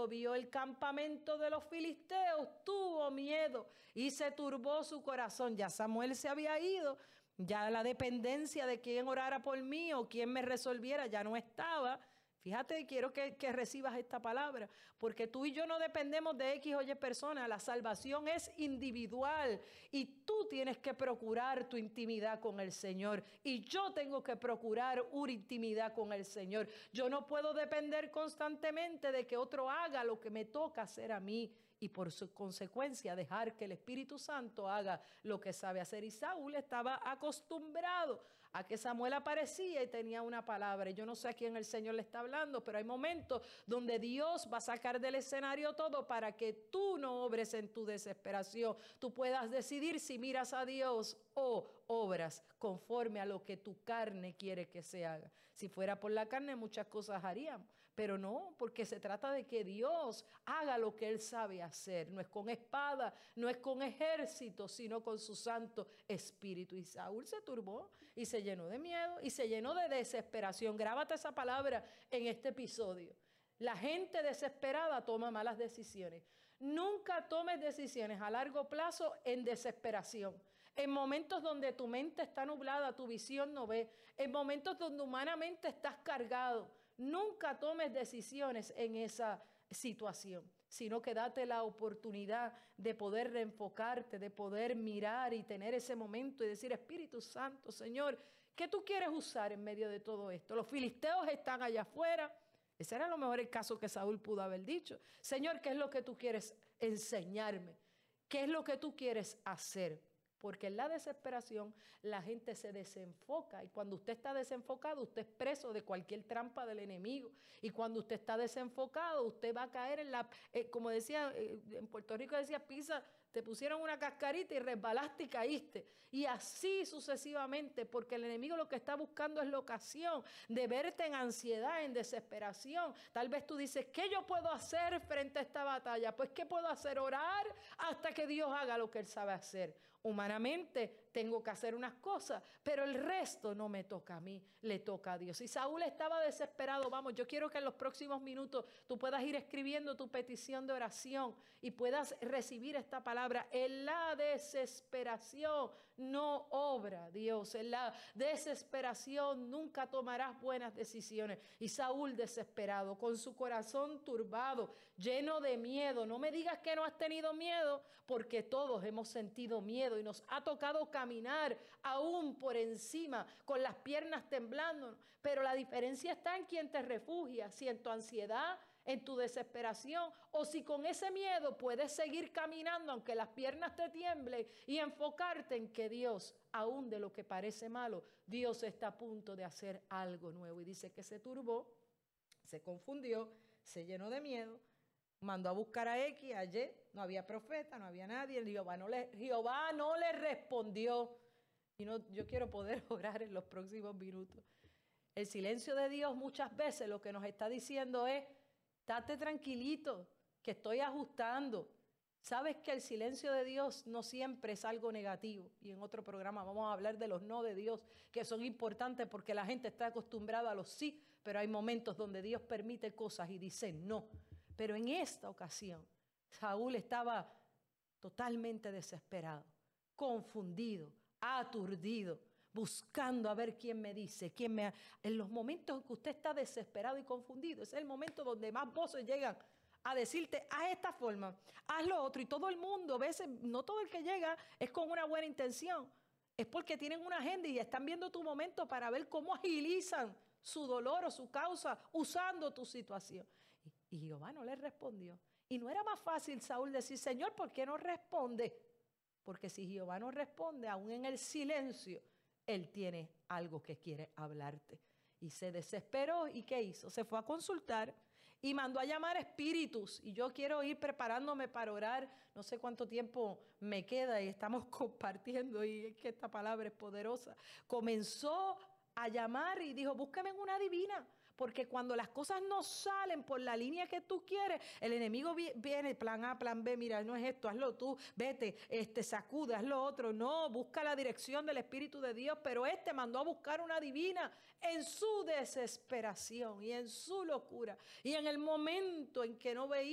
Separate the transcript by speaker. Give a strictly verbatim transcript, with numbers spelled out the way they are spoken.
Speaker 1: cuando vio el campamento de los filisteos, tuvo miedo y se turbó su corazón. Ya Samuel se había ido, ya la dependencia de quién orara por mí o quién me resolviera ya no estaba. Fíjate, quiero que, que recibas esta palabra, porque tú y yo no dependemos de X o Y personas. La salvación es individual y tú tienes que procurar tu intimidad con el Señor y yo tengo que procurar una intimidad con el Señor. Yo no puedo depender constantemente de que otro haga lo que me toca hacer a mí y por su consecuencia dejar que el Espíritu Santo haga lo que sabe hacer. Y Saúl estaba acostumbrado a que Samuel aparecía y tenía una palabra. Yo no sé a quién el Señor le está hablando, pero hay momentos donde Dios va a sacar del escenario todo para que tú no obres en tu desesperación. Tú puedas decidir si miras a Dios o obras conforme a lo que tu carne quiere que se haga. Si fuera por la carne, muchas cosas haríamos, pero no, porque se trata de que Dios haga lo que Él sabe hacer. No es con espada, no es con ejército, sino con su Santo Espíritu. Y Saúl se turbó y se llenó de miedo y se llenó de desesperación. Grábate esa palabra en este episodio. La gente desesperada toma malas decisiones. Nunca tomes decisiones a largo plazo en desesperación. En momentos donde tu mente está nublada, tu visión no ve. En momentos donde humanamente estás cargado. Nunca tomes decisiones en esa situación, sino que date la oportunidad de poder reenfocarte, de poder mirar y tener ese momento y decir: Espíritu Santo, Señor, ¿qué tú quieres usar en medio de todo esto? Los filisteos están allá afuera. Ese era a lo mejor el caso que Saúl pudo haber dicho. Señor, ¿qué es lo que tú quieres enseñarme? ¿Qué es lo que tú quieres hacer? Porque en la desesperación la gente se desenfoca y cuando usted está desenfocado, usted es preso de cualquier trampa del enemigo. Y cuando usted está desenfocado, usted va a caer en la, eh, como decía, eh, en Puerto Rico decía Pisa, te pusieron una cascarita y resbalaste y caíste. Y así sucesivamente, porque el enemigo lo que está buscando es la ocasión de verte en ansiedad, en desesperación. Tal vez tú dices: ¿qué yo puedo hacer frente a esta batalla? Pues ¿qué puedo hacer? Orar hasta que Dios haga lo que Él sabe hacer. Humanamente tengo que hacer unas cosas, pero el resto no me toca a mí, le toca a Dios. Y Saúl estaba desesperado. Vamos, yo quiero que en los próximos minutos tú puedas ir escribiendo tu petición de oración y puedas recibir esta palabra. En la desesperación no obra Dios. En la desesperación nunca tomarás buenas decisiones. Y Saúl desesperado, con su corazón turbado, lleno de miedo. No me digas que no has tenido miedo, porque todos hemos sentido miedo y nos ha tocado caminar aún por encima con las piernas temblando. Pero la diferencia está en quien te refugia, si en tu ansiedad, en tu desesperación, o si con ese miedo puedes seguir caminando aunque las piernas te tiemblen y enfocarte en que Dios, aún de lo que parece malo, Dios está a punto de hacer algo nuevo. Y dice que se turbó, se confundió, se llenó de miedo, mandó a buscar a X, a Y, no había profeta, no había nadie. Jehová no le, Jehová no le respondió. Y no, yo quiero poder orar en los próximos minutos. El silencio de Dios muchas veces lo que nos está diciendo es: date tranquilito, que estoy ajustando. Sabes que el silencio de Dios no siempre es algo negativo. Y en otro programa vamos a hablar de los no de Dios, que son importantes porque la gente está acostumbrada a los sí, pero hay momentos donde Dios permite cosas y dice no. Pero en esta ocasión, Saúl estaba totalmente desesperado, confundido, aturdido, buscando a ver quién me dice, quién me... En los momentos en que usted está desesperado y confundido, es el momento donde más voces llegan a decirte: haz esta forma, haz lo otro. Y todo el mundo, a veces, no todo el que llega es con una buena intención, es porque tienen una agenda y están viendo tu momento para ver cómo agilizan su dolor o su causa usando tu situación. Y, y Jehová no le respondió. Y no era más fácil Saúl decir: Señor, ¿por qué no responde? Porque si Jehová no responde, aún en el silencio, Él tiene algo que quiere hablarte. Y se desesperó. ¿Y qué hizo? Se fue a consultar y mandó a llamar espíritus. Y yo quiero ir preparándome para orar. No sé cuánto tiempo me queda y estamos compartiendo. Y es que esta palabra es poderosa. Comenzó a llamar y dijo: búsqueme una divina. Porque cuando las cosas no salen por la línea que tú quieres, el enemigo viene, plan A, plan B, mira, no es esto, hazlo tú, vete, este, sacude, haz lo otro. No, busca la dirección del Espíritu de Dios, pero este mandó a buscar una divina en su desesperación y en su locura. Y en el momento en que no veía